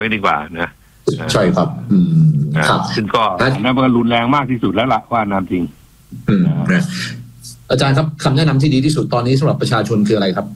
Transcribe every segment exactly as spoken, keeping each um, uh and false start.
ไม่ดีกว่านะใช่ครับอืมครับซึ่งก็นั่นมันรุนแรงมากที่สุดแล้วล่ะว่าน้ำจริงอาจารย์ครับคำแนะนำที่ดีที่สุดตอนนี้สำหรับประชาชนคืออะไรครับ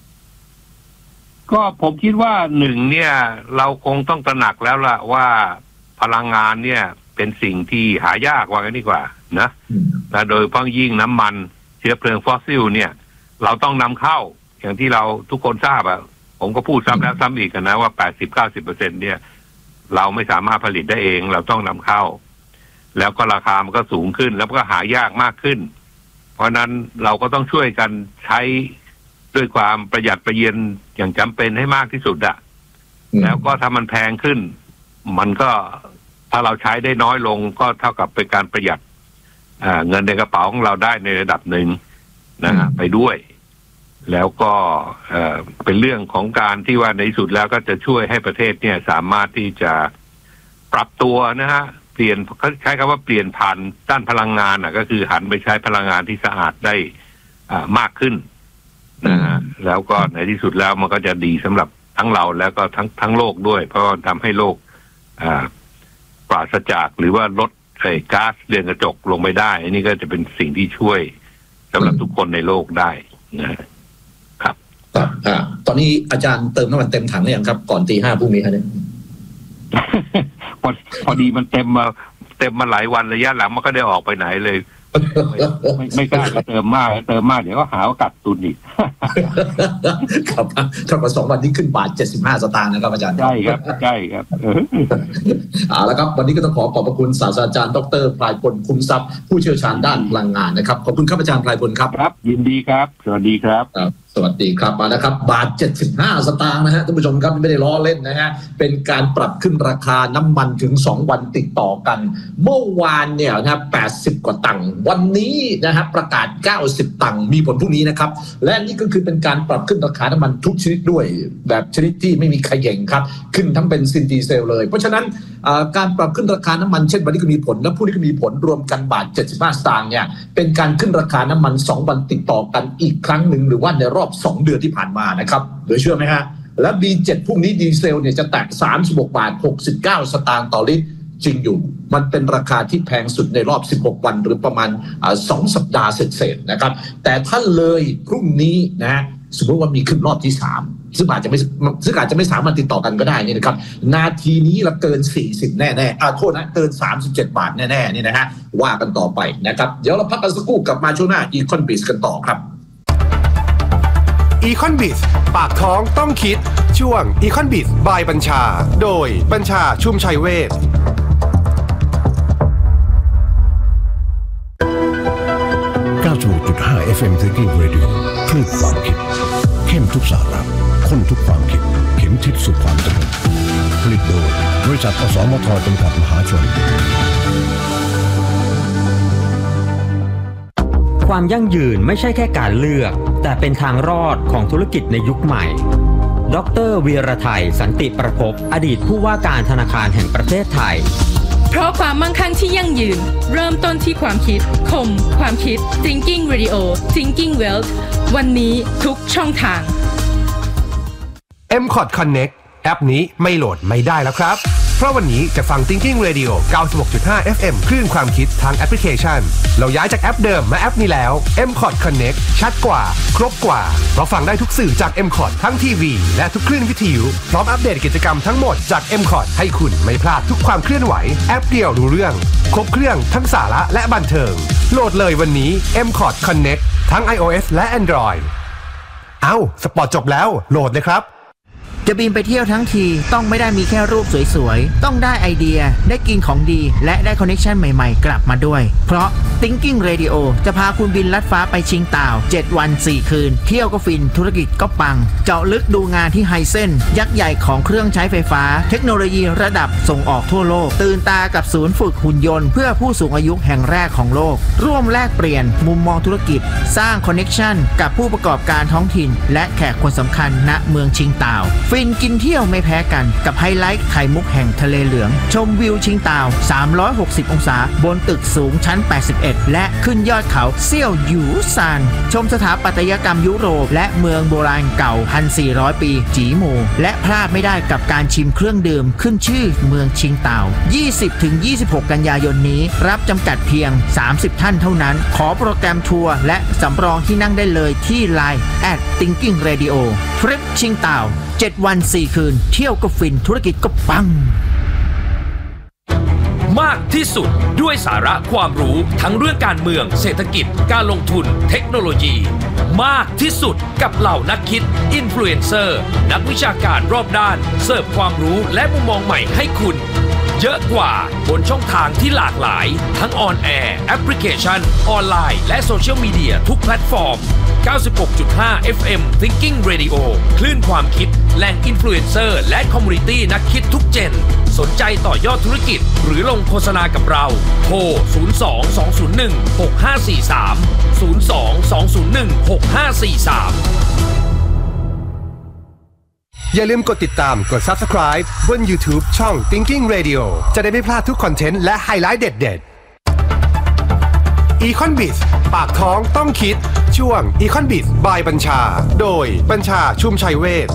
ก็ผมคิดว่าหนึ่งเนี่ยเราคงต้องตระหนักแล้วล่ะว่าพลังงานเนี่ยเป็นสิ่งที่หายากว่ากันดีกว่านะและโดยเฉพาะยิ่งน้ำมันเชื้อเพลิงฟอสซิลเนี่ยเราต้องนำเข้าอย่างที่เราทุกคนทราบอะผมก็พูดซ้ำแล้วซ้ำอีกนะว่า แปดสิบถึงเก้าสิบเปอร์เซ็นต์ เนี่ยเราไม่สามารถผลิตได้เองเราต้องนำเข้าแล้วก็ราคามันก็สูงขึ้นแล้วก็หายากมากขึ้นเพราะนั้นเราก็ต้องช่วยกันใช้ด้วยความประหยัดประเย็นอย่างจำเป็นให้มากที่สุดอะแล้วก็ถ้ามันแพงขึ้นมันก็ถ้าเราใช้ได้น้อยลงก็เท่ากับเป็นการประหยัดเงินในกระเป๋าของเราได้ในระดับหนึ่งนะฮะไปด้วยแล้วก็เป็นเรื่องของการที่ว่าในสุดแล้วก็จะช่วยให้ประเทศเนี่ยสามารถที่จะปรับตัวนะฮะเปลี่ยนเขาใช้คำว่าเปลี่ยนผ่านด้านพลังงานอ่ะก็คือหันไปใช้พลังงานที่สะอาดได้มากขึ้นนะฮะแล้วก็ในที่สุดแล้วมันก็จะดีสำหรับทั้งเราแล้วก็ทั้งทั้งโลกด้วยเพราะทำให้โลกปราศจากหรือว่าลดไอ้ก๊าซเรือนกระจกลงไปได้อันนี้ก็จะเป็นสิ่งที่ช่วยสำหรับทุกคนในโลกได้นะครับครับอ่าตอนนี้อาจารย์เติมน้ำมันเต็มถังหรือยังครับก่อนตีห้าพรุ่งนี้ครับเนี่ยพอพอดีมันเต็มมาเต็มมาหลายวันระยะหลังมันก็ได้ออกไปไหนเลยไม่ไม่กล้าเติมมากเติมมากเดี๋ยวก็หาว่ากัดตุนอีกครับถ้ามาสองวันนี้ขึ้นบาทเจ็ดสิบห้าสตางค์นะครับอาจารย์ใช่ครับใช่ครับเอาละครับวันนี้ก็ต้องขอขอบพระคุณศาสตราจารย์ดร.พลายพลคุ้มทรัพย์ผู้เชี่ยวชาญด้านพลังงานนะครับขอบคุณครับอาจารย์พลายพลครับครับยินดีครับสวัสดีครับสวัสดีครับมาแล้วครับบาทเจ็ดสิบห้าสตางค์นะฮะท่านผู้ชมครับไม่ได้ล้อเล่นนะฮะเป็นการปรับขึ้นราคาน้ำมันถึงสองวันติดต่อกันเมื่อวานเนี่ยนะแปดสิบกว่าตังค์วันนี้นะฮะประกาศเก้าสิบตังค์มีผลพรุ่งนี้นะครับและนี่ก็คือเป็นการปรับขึ้นราคาน้ำมันทุกชนิดด้วยแบบชนิดที่ไม่มีเขย่งครับขึ้นทั้งเบนซินดีเซลเลยเพราะฉะนั้นการปรับขึ้นราคาน้ำมันเช่นวันนี้ก็มีผลและพรุ่งนี้ก็มีผลรวมกันบาทเจ็ดสิบห้าสตางค์เนี่ยเป็นการขึ้นราคาน้ำมันสองวันติดต่อกันอีกครั้งหนึ่งหรือว่าในรอบสองเดือนที่ผ่านมานะครับเหลือเชื่อไหมฮะและ บี เจ็ด พรุ่งนี้ดีเซลเนี่ยจะแตะสามสิบหกบาทหกสิบเก้าสตางค์ต่อลิตรจริงอยู่มันเป็นราคาที่แพงสุดในรอบสิบหกวันหรือประมาณสองสัปดาห์เศษๆนะครับแต่ถ้าเลยพรุ่งนี้นะสมมติว่ามีขึ้นรอบที่สามซึ่งอาจจะไม่ซึ่งอาจจะไม่สามารถติดต่อกันก็ได้นี่นะครับนาทีนี้ละเกินสี่สิบแน่ๆอ่าโทษนะเกินสามสิบเจ็ดบาทแน่ๆนี่นะฮะว่ากันต่อไปนะครับเดี๋ยวเราพักกันสักครู่กลับมาช่วงหน้า Econ Biz กันต่อครับ Econ Biz ปากท้องต้องคิดช่วง Econ Biz by บัญชาโดยบัญชาชุมชัยเวชเก้าสิบหกจุดห้า เอฟ เอ็ม Thinking Radio คลื่นความคิดเข้มทุกสาระข้นทุกความคิดเข็มทิศสู่ความสำเร็จผลิตโดยบริษัทอสมทจำกัดมหาชนความยั่งยืนไม่ใช่แค่การเลือกแต่เป็นทางรอดของธุรกิจในยุคใหม่ดร.วีรไทยสันติประภพอดีตผู้ว่าการธนาคารแห่งประเทศไทยเพราะความมั่งคั่งที่ยั่งยืนเริ่มต้นที่ความคิดคมความคิด Thinking Radio Thinking Wealth วันนี้ทุกช่องทางเอ็ม คอท Connect แอปนี้ไม่โหลดไม่ได้แล้วครับเพราะวันนี้จะฟัง Thinking Radio เก้าสิบหกจุดห้า เอฟ เอ็ม คลื่นความคิดทางแอปพลิเคชันเราย้ายจากแอปเดิมมาแอปนี้แล้ว เอ็ม คอท Connect ชัดกว่าครบกว่าเพราะฟังได้ทุกสื่อจาก เอ็ม คอท ทั้งทีวีและทุกคลื่นวิทยุพร้อมอัปเดตกิจกรรมทั้งหมดจาก เอ็ม คอท ให้คุณไม่พลาดทุกความเคลื่อนไหวแอปเดียวรู้เรื่องครบเครื่องทั้งสาระและบันเทิงโหลดเลยวันนี้ เอ็ม คอท Connect ทั้ง iOS และ Android เอ้าสปอร์ตจบแล้วโหลดเลยครับจะบินไปเที่ยวทั้งทีต้องไม่ได้มีแค่รูปสวยๆต้องได้ไอเดียได้กินของดีและได้คอนเนคชั่นใหม่ๆกลับมาด้วยเพราะ Thinking Radio จะพาคุณบินลัดฟ้าไปชิงต่าวเจ็ดวันสี่คืนเที่ยวก็ฟินธุรกิจก็ปังเจาะลึกดูงานที่ไฮเซ็นยักษ์ใหญ่ของเครื่องใช้ไฟฟ้าเทคโนโลยีระดับส่งออกทั่วโลกตื่นตากับศูนย์ฝึกหุ่นยนต์เพื่อผู้สูงอายุแห่งแรกของโลกร่วมแลกเปลี่ยนมุมมองธุรกิจสร้างคอนเนคชั่นกับผู้ประกอบการท้องถิ่นและแขกคนสำคัญณเมืองชิงต่าวฟิฟินกินเที่ยวไม่แพ้กันกับไฮไลท์ไข่มุกแห่งทะเลเหลืองชมวิวชิงตาวสามร้อยหกสิบองศาบนตึกสูงชั้นแปดสิบเอ็ดและขึ้นยอดเขาเซี่ยวหยูซานชมสถาปัตยกรรมยุโรปและเมืองโบราณเก่า หนึ่งพันสี่ร้อย ปีจีหมู่และพลาดไม่ได้กับการชิมเครื่องดื่มขึ้นชื่อเมืองชิงตาว ยี่สิบถึงยี่สิบหก กันยายนนี้รับจำกัดเพียงสามสิบท่านเท่านั้นขอโปรแกรมทัวร์และสำรองที่นั่งได้เลยที่ ไลน์ แอท Thinking Radio ทริปชิงตาวเจ็ดวันสี่คืนเที่ยวก็ฟินธุรกิจก็ปังมากที่สุดด้วยสาระความรู้ทั้งเรื่องการเมืองเศรษฐกิจการลงทุนเทคโนโลยีมากที่สุดกับเหล่านักคิดอินฟลูเอนเซอร์นักวิชาการรอบด้านเสิร์ฟความรู้และมุมมองใหม่ให้คุณเยอะกว่าบนช่องทางที่หลากหลายทั้งออนแอร์แอปพลิเคชันออนไลน์และโซเชียลมีเดียทุกแพลตฟอร์ม เก้าสิบหกจุดห้า เอฟ เอ็ม Thinking Radio คลื่นความคิดแหล่งอินฟลูเอนเซอร์และคอมมูนิตี้นักคิดทุกเจนสนใจต่อยอดธุรกิจหรือลงโฆษณากับเราโทร ศูนย์ สอง สอง ศูนย์ หนึ่ง หก ห้า สี่ สาม ศูนย์ สอง สอง ศูนย์ หนึ่ง หก ห้า สี่ สามอย่าลืมกดติดตามกด Subscribe บน YouTube ช่อง Thinking Radio จะได้ไม่พลาดทุกคอนเทนต์และไฮไลท์เด็ดๆ Econ Biz ปากท้องต้องคิดช่วง Econ Biz by บัญชาโดยบัญชาชุมชัยเวช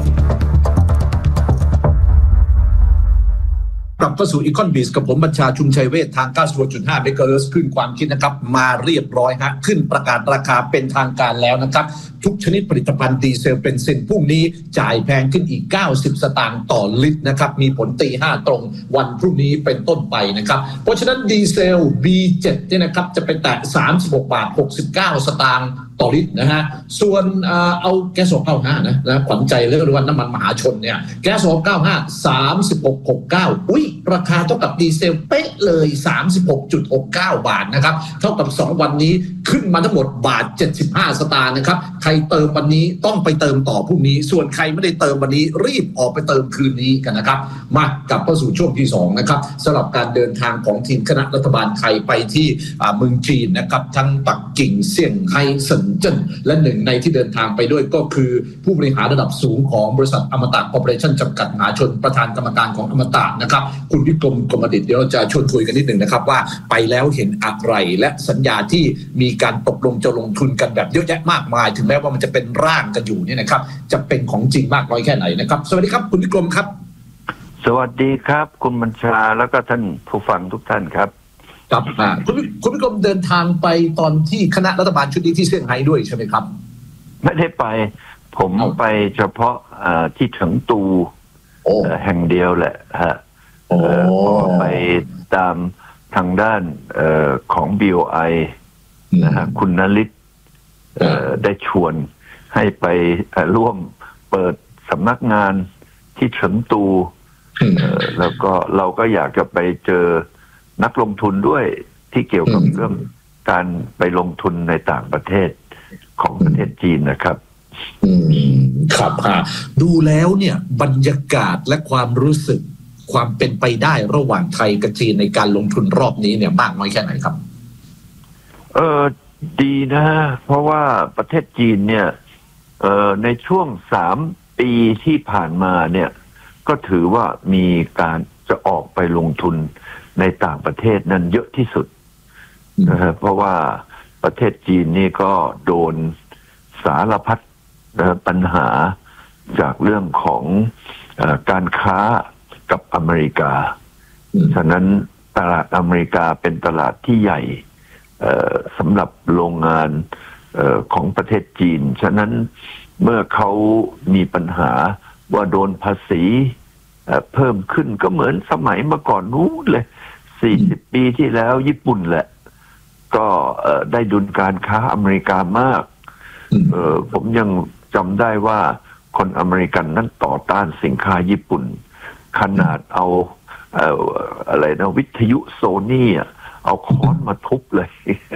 กลับเข้าสู่ Econ Biz กับผมบัญชาชุมชัยเวชทาง เก้าสิบหกจุดห้า เมกะเฮิรตซ์ขึ้นความคิดนะครับมาเรียบร้อยฮะขึ้นประกาศราคาเป็นทางการแล้วนะครับทุกชนิดผลิตภัณฑ์ดีเซลเป็นซินพรุ่งนี้จ่ายแพงขึ้นอีกเก้าสิบสตางค์ต่อลิตรนะครับมีผลตีห้าตรงวันพรุ่งนี้เป็นต้นไปนะครับเพราะฉะนั้นดีเซล บี เจ็ด เนี่ยนะครับจะไปแตะสามสิบหกบาทหกสิบเก้าสตางค์ต่อลิตรนะฮะส่วนเอาแก๊สโซเก้าห้านะนะขวัญใจเรื่องว่าน้ำมันมหาชนเนี่ยแก๊สโซเก้าห้า สามสิบหกจุดหกเก้าอุ้ยราคาเท่ากับดีเซลเป๊ะเลย สามสิบหกจุดหกเก้า บาทนะครับเท่ากับสองวันนี้ขึ้นมาทั้งหมดบาทเจ็ดสิบห้าสตางค์นะครับใครเติมวันนี้ต้องไปเติมต่อพรุ่งนี้ส่วนใครไม่ได้เติมวันนี้รีบออกไปเติมคืนนี้กันนะครับมากลับเข้าสู่ช่วงที่สองนะครับสำหรับการเดินทางของทีมคณะรัฐบาลไทยไปที่เมืองจีนนะครับทั้งปักกิ่งเซี่ยงไฮ้เซินเจิ้นและหนึ่งในที่เดินทางไปด้วยก็คือผู้บริหารระดับสูงของบริษัทอมตะคอร์ปอเรชั่นจำกัดมหาชนประธานกรรมการของอมตะนะครับคุณวิกรมกมดิษฐ์เดี๋ยวเราจะชวนคุยกันนิดหนึ่งนะครับว่าไปแล้วเห็นอะไรและสัญญาที่มีการตกลงจะลงทุนกันแบบเยอะแยะมากมายถึงแม้ว่ามันจะเป็นร่างกันอยู่เนี่ยนะครับจะเป็นของจริงมากน้อยแค่ไหนนะครับสวัสดีครับคุณวิกรมครับสวัสดีครับคุณบัญชาแล้วก็ท่านผู้ฟังทุกท่านครับครับคุณคุณวิกรมเดินทางไปตอนที่คณะรัฐบาลชุดนี้ที่เซี่ยงไฮ้ด้วยใช่ไหมครับไม่ได้ไปผมไปเฉพาะที่เฉิงตูแห่งเดียวแหละฮะไปตามทางด้านของ บี โอ ไอ นะฮะคุณนฤทธิ์ได้ชวนให้ไปร่วมเปิดสำนักงานที่เฉิงตูแล้วก็เราก็อยากจะไปเจอนักลงทุนด้วยที่เกี่ยวกับเรื่องการไปลงทุนในต่างประเทศของประเทศจีนนะครับอืมครับค่ะดูแล้วเนี่ยบรรยากาศและความรู้สึกความเป็นไปได้ระหว่างไทยกับจีนในการลงทุนรอบนี้เนี่ยมากน้อยแค่ไหนครับเออดีนะเพราะว่าประเทศจีนเนี่ยเออในช่วงสามปีที่ผ่านมาเนี่ยก็ถือว่ามีการจะออกไปลงทุนในต่างประเทศนั้นเยอะที่สุดนะฮะเพราะว่าประเทศจีนนี่ก็โดนสารพัดปัญหาจากเรื่องของเอ่อการค้ากับอเมริกาฉะนั้นตลาดอเมริกาเป็นตลาดที่ใหญ่สำหรับโรงงานเอ่อของประเทศจีนฉะนั้นเมื่อเขามีปัญหาว่าโดนภาษีเอ่อเพิ่มขึ้นก็เหมือนสมัยเมื่อก่อนนู้นเลยสี่สิบปีที่แล้วญี่ปุ่นแหละก็เอ่อได้ดุลการค้าอเมริกามากเอ่อผมยังจำได้ว่าคนอเมริกันนั้นต่อต้านสินค้าญี่ปุ่นขนาดเอาเอ่ออะไรนะวิทยุโซนี่อ่ะเอาค้อนมาทุบเลย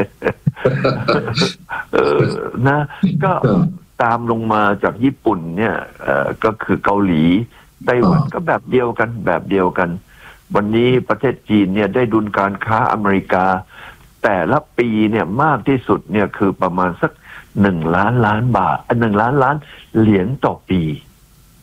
เออนะก็ตามลงมาจากญี่ปุ่นเนี่ยเอ่อก็คือเกาหลีไต้หวันก็แบบเดียวกันแบบเดียวกันวันนี้ประเทศจีนเนี่ยได้ดุลการค้าอเมริกาแต่ละปีเนี่ยมากที่สุดเนี่ยคือประมาณสักหนึ่งล้านล้านบาทหนึ่งล้านล้านเหรียญต่อปี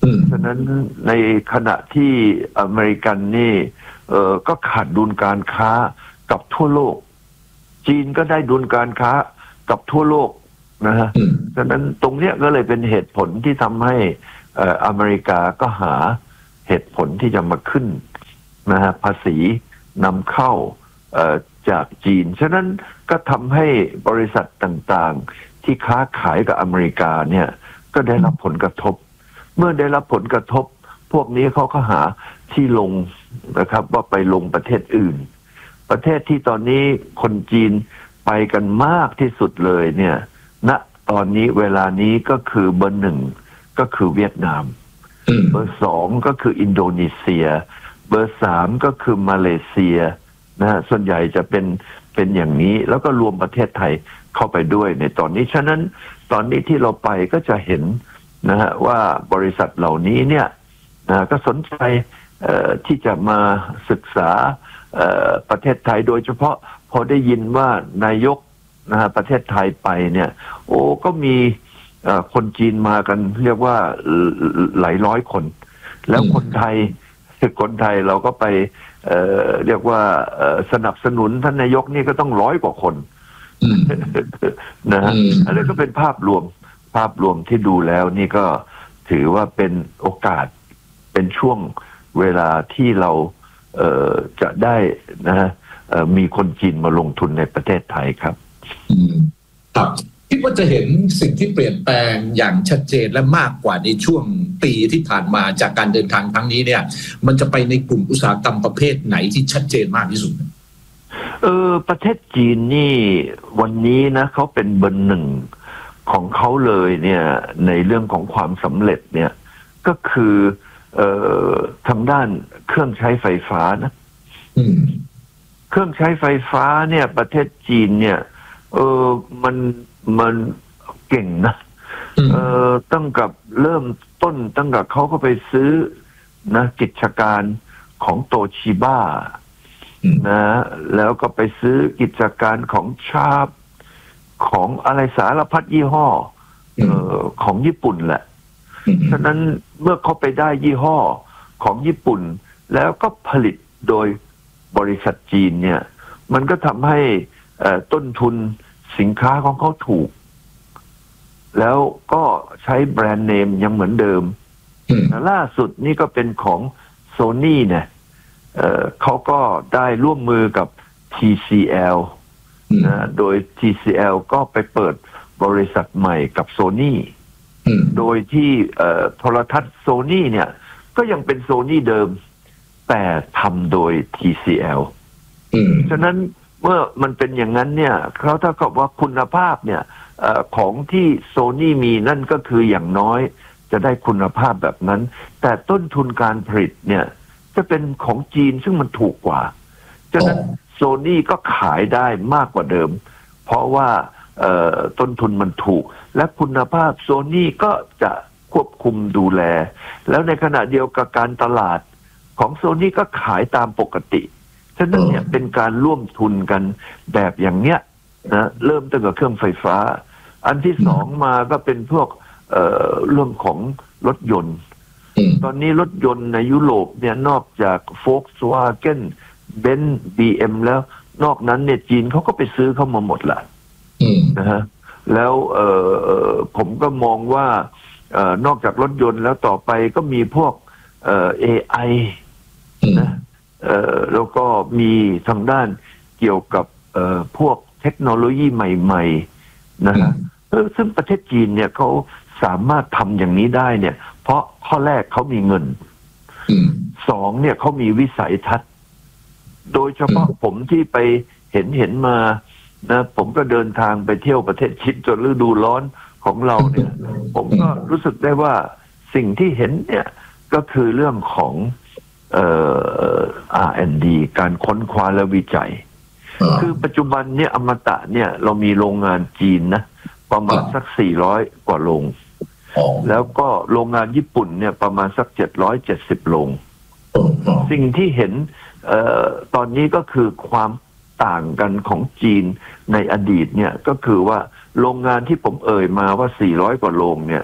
ฉะนั้นในขณะที่อเมริกันนี่เออก็ขาดดุลการค้ากับทั่วโลกจีนก็ได้ดุลการค้ากับทั่วโลกนะฮะฉะนั้นตรงเนี้ยก็เลยเป็นเหตุผลที่ทำให้เอ่ออเมริกาก็หาเหตุผลที่จะมาขึ้นนะฮะภาษีนำเข้าเอ่อจากจีนฉะนั้นก็ทำให้บริษัทต่างๆที่ค้าขายกับอเมริกาเนี่ยก็ได้รับผลกระทบเมื่อได้รับผลกระทบพวกนี้เขาก็หาที่ลงนะครับว่าไปลงประเทศอื่นประเทศที่ตอนนี้คนจีนไปกันมากที่สุดเลยเนี่ยณตอนนี้เวลานี้ก็คือเบอร์หนึ่งก็คือเวียดนามเบอร์สองก็คืออินโดนีเซียเบอร์สามก็คือมาเลเซียนะฮะส่วนใหญ่จะเป็นเป็นอย่างนี้แล้วก็รวมประเทศไทยเข้าไปด้วยในตอนนี้ฉะนั้นตอนนี้ที่เราไปก็จะเห็นนะฮะว่าบริษัทเหล่านี้เนี่ยนะก็สนใจที่จะมาศึกษาประเทศไทยโดยเฉพาะพอได้ยินว่านายกนะฮะประเทศไทยไปเนี่ยโอ้ก็มีคนจีนมากันเรียกว่าหลายร้อยคนแล้วคนไทยคนไทยเราก็ไปเอ่อเรียกว่าสนับสนุนท่านนายกนี่ก็ต้องร้อยกว่าคนนะฮะอันนี้ก็เป็นภาพรวมภาพรวมที่ดูแล้วนี่ก็ถือว่าเป็นโอกาสเป็นช่วงเวลาที่เราเอ่อจะได้นะฮะมีคนจีนมาลงทุนในประเทศไทยครับครับคิดว่าจะเห็นสิ่งที่เปลี่ยนแปลงอย่างชัดเจนและมากกว่าในช่วงปีที่ผ่านมาจากการเดินทางครั้งนี้เนี่ยมันจะไปในกลุ่มอุตสาหกรรมประเภทไหนที่ชัดเจนมากที่สุดเออประเทศจีนนี่วันนี้นะเขาเป็นเบอร์หนึ่งของเขาเลยเนี่ยในเรื่องของความสำเร็จเนี่ยก็คือเอ่อทางด้านเครื่องใช้ไฟฟ้านะเครื่องใช้ไฟฟ้าเนี่ยประเทศจีนเนี่ยเออมันมันเก่งนะเออตั้งกับเริ่มต้นตั้งกับเขาก็ไปซื้อนะกิจการของโตชิบ้านะแล้วก็ไปซื้อกิจการของชาบของอะไรสารพัดยี่ห้อเอ่อของญี่ปุ่นแหละฉะนั้นเมื่อเขาไปได้ยี่ห้อของญี่ปุ่นแล้วก็ผลิตโดยบริษัทจีนเนี่ยมันก็ทำให้ต้นทุนสินค้าของเขาถูกแล้วก็ใช้แบรนด์เนมยังเหมือนเดิมล่าสุดนี่ก็เป็นของโซนี่เนี่ยเอ่อเขาก็ได้ร่วมมือกับ ที ซี แอล นะโดย ที ซี แอล ก็ไปเปิดบริษัทใหม่กับโซนี่โดยที่เอ่อโทรทัศน์โซนี่เนี่ยก็ยังเป็นโซนี่เดิมแต่ทำโดย ที ซี แอล ฉะนั้นเมื่อมันเป็นอย่างนั้นเนี่ยเขาเท่ากับว่าคุณภาพเนี่ยเอ่อของที่โซนี่มีนั่นก็คืออย่างน้อยจะได้คุณภาพแบบนั้นแต่ต้นทุนการผลิตเนี่ยจะเป็นของจีนซึ่งมันถูกกว่าฉะนั้นโซนี่ก็ขายได้มากกว่าเดิมเพราะว่าต้นทุนมันถูกและคุณภาพโซนี่ก็จะควบคุมดูแลแล้วในขณะเดียวกับการตลาดของโซนี่ก็ขายตามปกติฉะนั้นเนี่ยเป็นการร่วมทุนกันแบบอย่างเนี้ยนะเริ่มตั้งแต่เครื่องไฟฟ้าอันที่สองมาก็เป็นพวกเอ่อเรื่องของรถยนต์ตอนนี้รถยนต์ในยุโรปเนี่ยนอกจาก Volkswagen Benz บี เอ็ม แล้วนอกนั้นเนี่ยจีนเขาก็ไปซื้อเข้ามาหมดละนะฮะแล้วเอ่อผมก็มองว่าเอ่อนอกจากรถยนต์แล้วต่อไปก็มีพวกเอ่อ เอ ไอ นะเอ่อแล้วก็มีทางด้านเกี่ยวกับเอ่อพวกเทคโนโลยีใหม่ๆนะฮะซึ่งประเทศจีนเนี่ยเขาสามารถทำอย่างนี้ได้เนี่ยเพราะข้อแรกเขามีเงินสองเนี่ยเขามีวิสัยทัศน์โดยเฉพาะผมที่ไปเห็นเห็นมานะผมก็เดินทางไปเที่ยวประเทศจีนจนฤดูร้อนของเราเนี่ยผมก็รู้สึกได้ว่าสิ่งที่เห็นเนี่ยก็คือเรื่องของเอ่อ อาร์ แอนด์ ดี การค้นคว้าและวิจัยคือปัจจุบันเนี่ยอมตะเนี่ยเรามีโรงงานจีนนะประมาณสักสี่ร้อยกว่าโรงแล้วก็โรงงานญี่ปุ่นเนี่ยประมาณสักเจ็ดร้อยเจ็ดสิบโรงสิ่งที่เห็นเอ่อตอนนี้ก็คือความต่างกันของจีนในอดีตเนี่ยก็คือว่าโรงงานที่ผมเอ่ยมาว่าสี่ร้อยกว่าโรงเนี่ย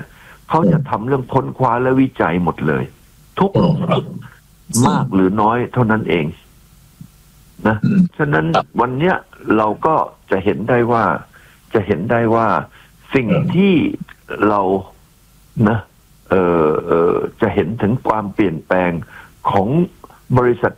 เขาจะทำเรื่องค้นคว้าและวิจัยหมดเลยทุกมากหรือน้อยเท่านั้นเองนะฉะนั้นวันเนี้ยเราก็จะเห็นได้ว่าจะเห็นได้ว่าสิ่งที่เรานะเออเออจะเห็นถึงความเปลี่ยนแปลงของบริษัท